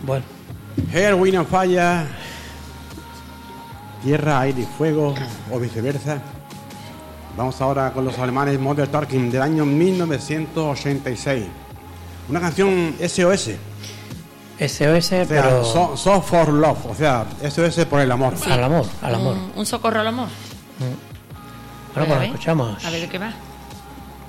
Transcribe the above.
Bueno. Air, Wind and Fire, Tierra, Aire y Fuego, o viceversa. Vamos ahora con los alemanes Modern Talking del año 1986. Una canción SOS. SOS, O sea, pero... so for Love, o sea, SOS por el amor. Sí. Al amor. Un socorro al amor. Bueno, pues escuchamos. A ver de qué va.